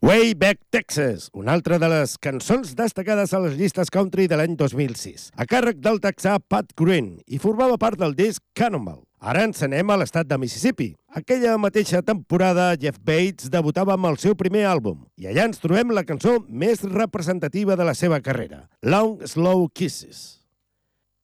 Way Back Texas, una altra de les cançons destacades a les llistes country de l'any 2006, a càrrec del texà Pat Green, i formava part del disc Cannonball. Ara ens anem a l'estat de Mississippi. Aquella mateixa temporada, Jeff Bates debutava amb el seu primer àlbum, i allà ens trobem la cançó més representativa de la seva carrera, Long Slow Kisses.